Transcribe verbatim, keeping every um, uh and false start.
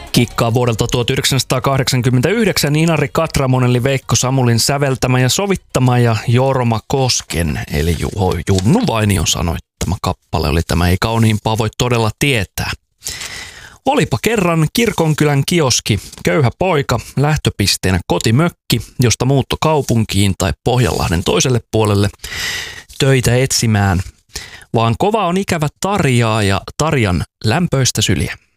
Kikkaa vuodelta tuhatyhdeksänsataakahdeksankymmentäyhdeksän Inari Katramonen eli Veikko Samulin säveltämä ja sovittama ja Jorma Kosken eli Juho Junnu Vainion sanoittama kappale oli tämä. Ei kauniimpaa voi todella tietää. Olipa kerran Kirkonkylän kioski, köyhä poika, lähtöpisteenä kotimökki, josta muutto kaupunkiin tai Pohjanlahden toiselle puolelle töitä etsimään. Vaan kova on ikävä Tarjaa ja Tarjan lämpöistä syliä.